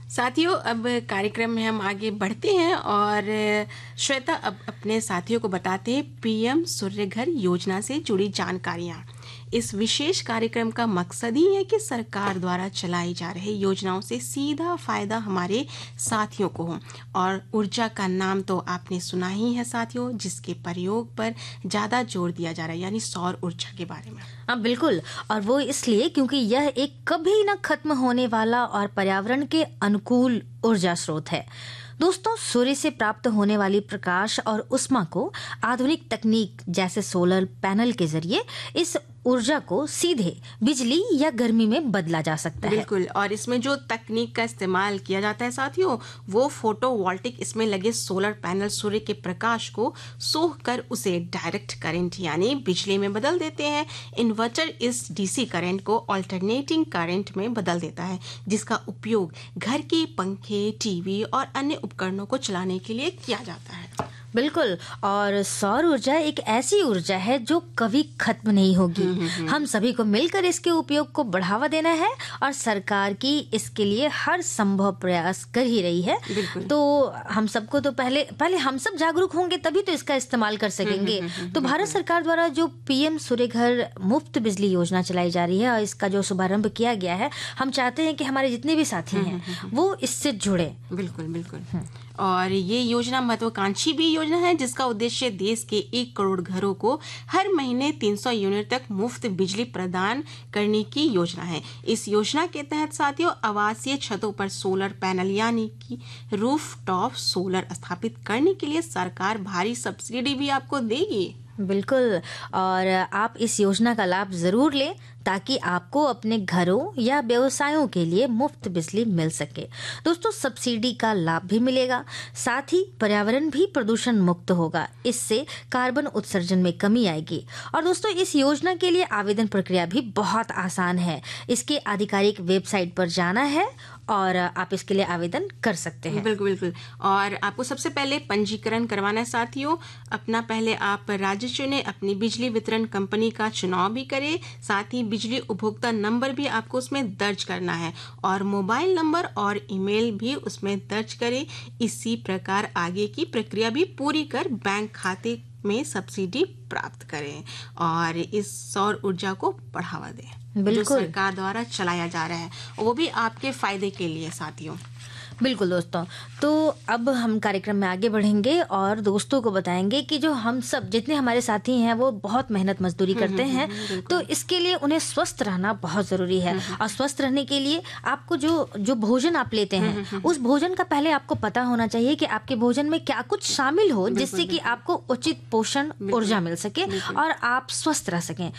साथियों, अब कार्यक्रम में हम आगे बढ़ते हैं और श्वेता अब अपने साथियों को बताते हैं पीएम सूर्य घर योजना से जुड़ी जानकारियां। इस विशेष कार्यक्रम का मकसद ही है कि सरकार द्वारा चलाई जा रही योजनाओं से सीधा फायदा हमारे साथियों को हो। और ऊर्जा का नाम तो आपने सुना ही है साथियों, जिसके प्रयोग पर ज्यादा जोर दिया जा रहा है, यानी सौर ऊर्जा के बारे में। हाँ बिल्कुल, और वो इसलिए क्योंकि यह एक कभी न खत्म होने वाला और पर्यावरण के अनुकूल ऊर्जा स्रोत है। दोस्तों, सूर्य से प्राप्त होने वाली प्रकाश और उष्मा को आधुनिक तकनीक जैसे सोलर पैनल के जरिए इस ऊर्जा को सीधे बिजली या गर्मी में बदला जा सकता है। बिल्कुल, और इसमें जो तकनीक का इस्तेमाल किया जाता है साथियों, वो फोटोवोल्टिक, इसमें लगे सोलर पैनल सूर्य के प्रकाश को सोख कर उसे डायरेक्ट करंट यानी बिजली में बदल देते हैं। इन्वर्टर इस डीसी करंट को अल्टरनेटिंग करंट में बदल देता है, जिसका उपयोग घर के पंखे, टीवी और अन्य उपकरणों को चलाने के लिए किया जाता है। बिल्कुल, और सौर ऊर्जा एक ऐसी ऊर्जा है जो कभी खत्म नहीं होगी। हम सभी को मिलकर इसके उपयोग को बढ़ावा देना है और सरकार की इसके लिए हर संभव प्रयास कर ही रही है। तो हम सबको तो पहले हम सब जागरूक होंगे तभी तो इसका इस्तेमाल कर सकेंगे। तो भारत सरकार द्वारा जो पीएम सूर्य घर मुफ्त बिजली योजना चलाई जा रही है और इसका जो शुभारंभ किया गया है, हम चाहते हैं कि हमारे जितने भी साथी हैं वो इससे जुड़े। बिल्कुल बिल्कुल। और ये योजना महत्वाकांक्षी भी योजना है, जिसका उद्देश्य देश के 1 करोड़ घरों को हर महीने 300 यूनिट तक मुफ्त बिजली प्रदान करने की योजना है। इस योजना के तहत साथियों, आवासीय छतों पर सोलर पैनल यानी कि रूफटॉप सोलर स्थापित करने के लिए सरकार भारी सब्सिडी भी आपको देगी। बिल्कुल, और आप इस योजना का लाभ जरूर लें ताकि आपको अपने घरों या व्यवसायों के लिए मुफ्त बिजली मिल सके। दोस्तों, सब्सिडी का लाभ भी मिलेगा, साथ ही पर्यावरण भी प्रदूषण मुक्त होगा। इससे कार्बन उत्सर्जन में कमी आएगी। और दोस्तों, इस योजना के लिए आवेदन प्रक्रिया भी बहुत आसान है। इसके आधिकारिक वेबसाइट पर जाना है और आप इसके लिए आवेदन कर सकते हैं। बिल्कुल बिल्कुल, और आपको सबसे पहले पंजीकरण करवाना है साथियों। अपना पहले आप राज्य चुने, अपनी बिजली वितरण कंपनी का चुनाव भी करें, साथ ही बिजली उपभोक्ता नंबर भी आपको उसमें दर्ज करना है और मोबाइल नंबर और ईमेल भी उसमें दर्ज करें। इसी प्रकार आगे की प्रक्रिया भी पूरी कर बैंक खाते में सब्सिडी प्राप्त करें और इस सौर ऊर्जा को बढ़ावा दें जो सरकार द्वारा चलाया जा रहा है, वो भी आपके फायदे के लिए साथियों। बिल्कुल दोस्तों, तो अब हम कार्यक्रम में आगे बढ़ेंगे और दोस्तों को बताएंगे कि जो हम सब जितने हमारे साथी हैं वो बहुत मेहनत मजदूरी करते हैं, तो इसके लिए उन्हें स्वस्थ रहना बहुत जरूरी है। और स्वस्थ रहने के लिए आपको जो भोजन आप लेते हैं उस भोजन का पहले आपको पता होना चाहिए कि आपके भोजन में क्या कुछ शामिल हो, जिससे कि आपको उचित पोषण ऊर्जा मिल सके और आप स्वस्थ रह सकें।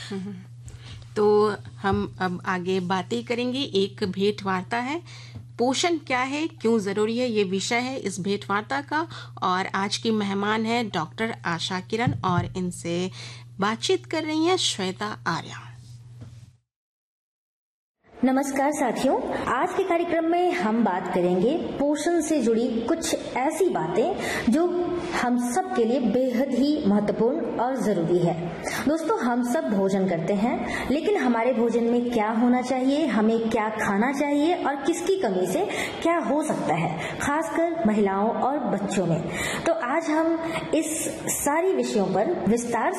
तो हम अब आगे बातें करेंगे। एक भेंट वार्ता है, पोषण क्या है, क्यों जरूरी है, ये विषय है इस भेंट वार्ता का। और आज की मेहमान है डॉक्टर आशा किरण और इनसे बातचीत कर रही हैं श्वेता आर्या। नमस्कार साथियों, आज के कार्यक्रम में हम बात करेंगे पोषण से जुड़ी कुछ ऐसी बातें जो हम सब के लिए बेहद ही महत्वपूर्ण और जरूरी है। दोस्तों, हम सब भोजन करते हैं, लेकिन हमारे भोजन में क्या होना चाहिए, हमें क्या खाना चाहिए और किसकी कमी से क्या हो सकता है, खासकर महिलाओं और बच्चों में। तो आज हम इस सारी विषयों पर विस्तार